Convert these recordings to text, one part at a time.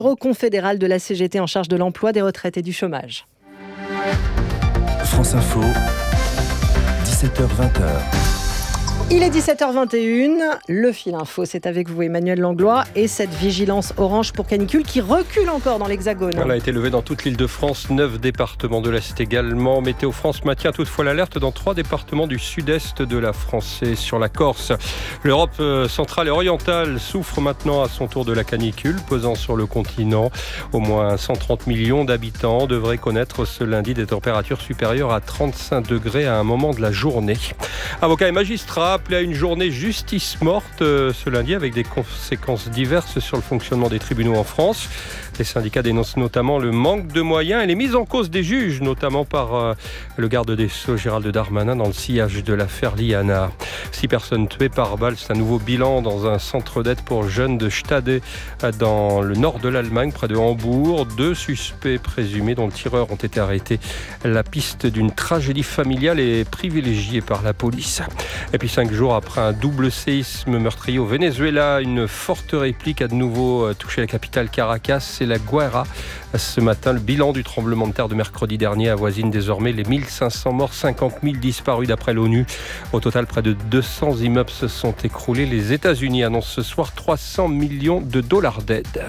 confédéral de la CGT en charge de l'emploi, des retraites et du chômage. France Info, 17h-20h. Il est 17h21, le fil info, c'est avec vous Emmanuel Langlois et cette vigilance orange pour canicule qui recule encore dans l'Hexagone. Elle a été levée dans toute l'Île-de-France, 9 départements de l'Est également. Météo France maintient toutefois l'alerte dans 3 départements du sud-est de la France et sur la Corse. L'Europe centrale et orientale souffre maintenant à son tour de la canicule pesant sur le continent. Au moins 130 millions d'habitants devraient connaître ce lundi des températures supérieures à 35 degrés à un moment de la journée. Avocats et magistrats appelés à une journée justice morte ce lundi avec des conséquences diverses sur le fonctionnement des tribunaux en France. Les syndicats dénoncent notamment le manque de moyens et les mises en cause des juges, notamment par le garde des Sceaux Gérald Darmanin dans le sillage de l'affaire Liana. 6 personnes tuées par balle, c'est un nouveau bilan dans un centre d'aide pour jeunes de Stade dans le nord de l'Allemagne, près de Hambourg. 2 suspects présumés dont le tireur ont été arrêtés. La piste d'une tragédie familiale est privilégiée par la police. Et puis 5 jours après un double séisme meurtrier au Venezuela, une forte réplique a de nouveau touché la capitale Caracas. C'est la Guaira. Ce matin, le bilan du tremblement de terre de mercredi dernier avoisine désormais les 1500 morts, 50 000 disparus d'après l'ONU. Au total, près de 200 immeubles se sont écroulés. Les États-Unis annoncent ce soir 300 millions de dollars d'aide.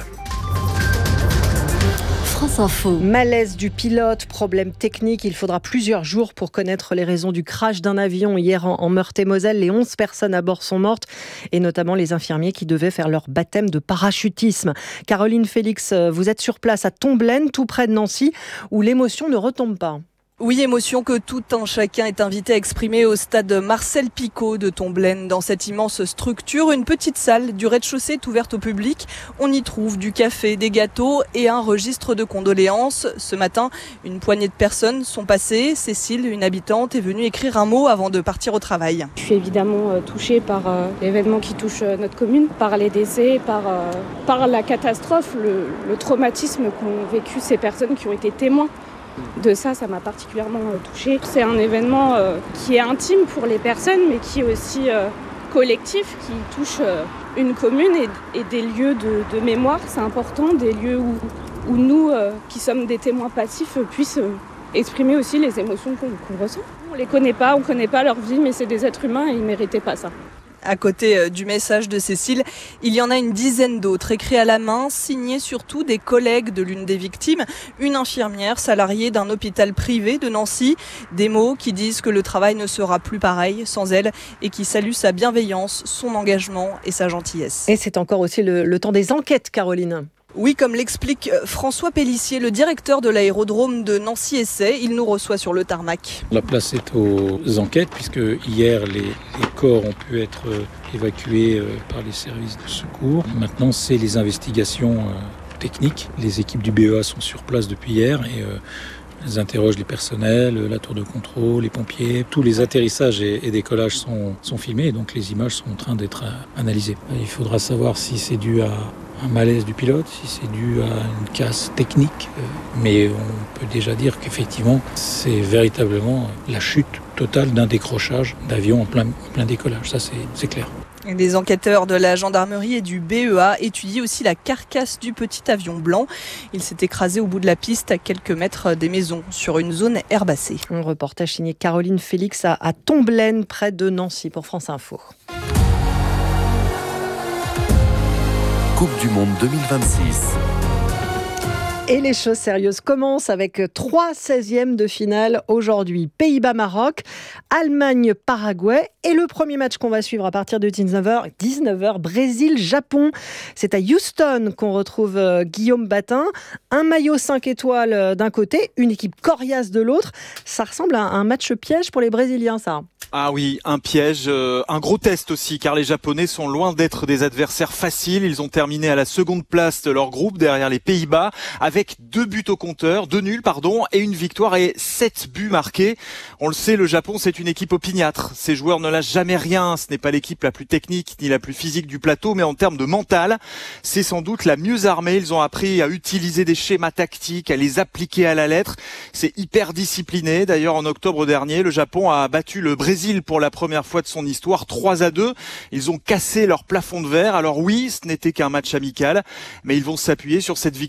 France Info. Malaise du pilote, problème technique. Il faudra plusieurs jours pour connaître les raisons du crash d'un avion hier en Meurthe-et-Moselle. Les 11 personnes à bord sont mortes et notamment les infirmiers qui devaient faire leur baptême de parachutisme. Caroline Félix, vous êtes sur place à Tomblaine, tout près de Nancy, où l'émotion ne retombe pas. Oui, émotion que tout un chacun est invité à exprimer au stade Marcel Picot de Tomblaine. Dans cette immense structure, une petite salle du rez-de-chaussée est ouverte au public. On y trouve du café, des gâteaux et un registre de condoléances. Ce matin, une poignée de personnes sont passées. Cécile, une habitante, est venue écrire un mot avant de partir au travail. Je suis évidemment touchée par l'événement qui touche notre commune, par les décès, par la catastrophe, le traumatisme qu'ont vécu ces personnes qui ont été témoins. De ça m'a particulièrement touchée. C'est un événement qui est intime pour les personnes, mais qui est aussi collectif, qui touche une commune et des lieux de mémoire. C'est important, des lieux où nous, qui sommes des témoins passifs, puissent exprimer aussi les émotions qu'on ressent. On les connaît pas, on connaît pas leur vie, mais c'est des êtres humains et ils méritaient pas ça. À côté du message de Cécile, il y en a une dizaine d'autres, écrits à la main, signés surtout des collègues de l'une des victimes, une infirmière salariée d'un hôpital privé de Nancy. Des mots qui disent que le travail ne sera plus pareil sans elle et qui saluent sa bienveillance, son engagement et sa gentillesse. Et c'est encore aussi le temps des enquêtes, Caroline. Oui, comme l'explique François Pellissier, le directeur de l'aérodrome de Nancy-Essay, il nous reçoit sur le tarmac. La place est aux enquêtes puisque hier les corps ont pu être évacués par les services de secours. Maintenant, c'est les investigations techniques. Les équipes du BEA sont sur place depuis hier et elles interrogent les personnels, la tour de contrôle, les pompiers. Tous les atterrissages et décollages sont filmés et donc les images sont en train d'être analysées. Il faudra savoir si c'est dû à un malaise du pilote, si c'est dû à une casse technique, mais on peut déjà dire qu'effectivement c'est véritablement la chute totale d'un décrochage d'avion en plein décollage, ça c'est clair. Les enquêteurs de la gendarmerie et du BEA étudient aussi la carcasse du petit avion blanc. Il s'est écrasé au bout de la piste à quelques mètres des maisons sur une zone herbacée. Un reportage signé Caroline Félix à Tomblaine, près de Nancy pour France Info. Coupe du Monde 2026. Et les choses sérieuses commencent avec 3 16e de finale aujourd'hui. Pays-Bas-Maroc, Allemagne-Paraguay et le premier match qu'on va suivre à partir de 19h, Brésil-Japon. C'est à Houston qu'on retrouve Guillaume Batin. Un maillot 5 étoiles d'un côté, une équipe coriace de l'autre. Ça ressemble à un match piège pour les Brésiliens, ça. Ah oui, un piège, un gros test aussi, car les Japonais sont loin d'être des adversaires faciles. Ils ont terminé à la seconde place de leur groupe, derrière les Pays-Bas, avec 2 buts au compteur, 2 nuls, et une victoire et 7 buts marqués. On le sait, le Japon, c'est une équipe opiniâtre. Ses joueurs ne lâchent jamais rien. Ce n'est pas l'équipe la plus technique ni la plus physique du plateau, mais en termes de mental, c'est sans doute la mieux armée. Ils ont appris à utiliser des schémas tactiques, à les appliquer à la lettre. C'est hyper discipliné. D'ailleurs, en octobre dernier, le Japon a battu le Brésil pour la première fois de son histoire, 3-2. Ils ont cassé leur plafond de verre. Alors oui, ce n'était qu'un match amical, mais ils vont s'appuyer sur cette victoire